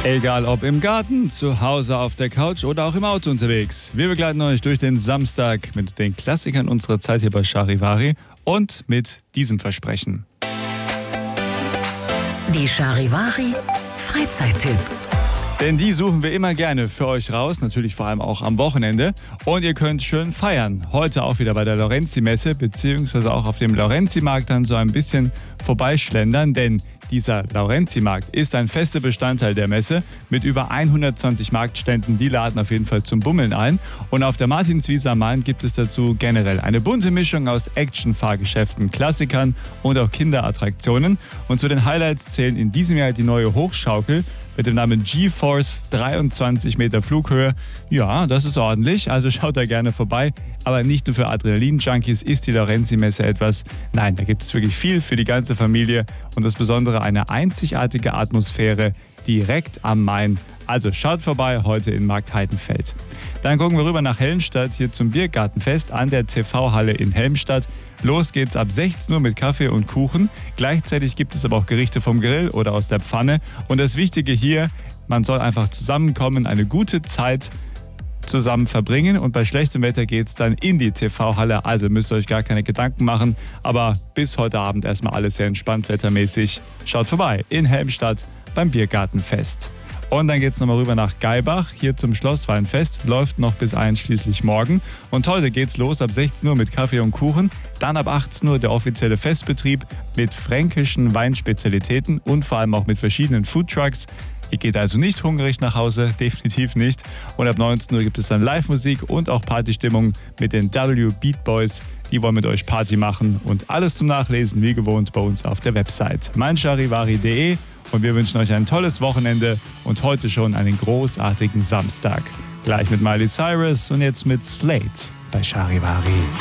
Egal ob im Garten, zu Hause auf der Couch oder auch im Auto unterwegs. Wir begleiten euch durch den Samstag mit den Klassikern unserer Zeit hier bei Charivari und mit diesem Versprechen. Die Charivari Freizeittipps. Denn die suchen wir immer gerne für euch raus, natürlich vor allem auch am Wochenende. Und ihr könnt schön feiern. Heute auch wieder bei der Lorenzi-Messe, beziehungsweise auch auf dem Lorenzi-Markt dann so ein bisschen vorbeischlendern, denn dieser Lorenzi-Markt ist ein fester Bestandteil der Messe mit über 120 Marktständen. Die laden auf jeden Fall zum Bummeln ein. Und auf der Martinswiese am Main gibt es dazu generell eine bunte Mischung aus Action-Fahrgeschäften, Klassikern und auch Kinderattraktionen. Und zu den Highlights zählen in diesem Jahr die neue Hochschaukel mit dem Namen G-Force, 23 Meter Flughöhe. Ja, das ist ordentlich, also schaut da gerne vorbei. Aber nicht nur für Adrenalin-Junkies ist die Lorenzi-Messe etwas. Nein, da gibt es wirklich viel für die ganze Familie und das Besondere eine einzigartige Atmosphäre direkt am Main. Also schaut vorbei heute in Markt Heidenfeld. Dann gucken wir rüber nach Helmstadt, hier zum Biergartenfest an der TV-Halle in Helmstadt. Los geht's ab 16 Uhr mit Kaffee und Kuchen. Gleichzeitig gibt es aber auch Gerichte vom Grill oder aus der Pfanne. Und das Wichtige hier, man soll einfach zusammenkommen, eine gute Zeit zusammen verbringen. Und bei schlechtem Wetter geht's dann in die TV-Halle. Also müsst ihr euch gar keine Gedanken machen. Aber bis heute Abend erstmal alles sehr entspannt wettermäßig. Schaut vorbei in Helmstadt beim Biergartenfest. Und dann geht's nochmal rüber nach Gaibach, hier zum Schlossweinfest. Läuft noch bis einschließlich morgen. Und heute geht's los ab 16 Uhr mit Kaffee und Kuchen. Dann ab 18 Uhr der offizielle Festbetrieb mit fränkischen Weinspezialitäten und vor allem auch mit verschiedenen Foodtrucks. Ihr geht also nicht hungrig nach Hause, definitiv nicht. Und ab 19 Uhr gibt es dann Live-Musik und auch Partystimmung mit den W Beat Boys. Die wollen mit euch Party machen und alles zum Nachlesen wie gewohnt bei uns auf der Website meincharivari.de. Und wir wünschen euch ein tolles Wochenende und heute schon einen großartigen Samstag. Gleich mit Miley Cyrus und jetzt mit Slate bei Charivari.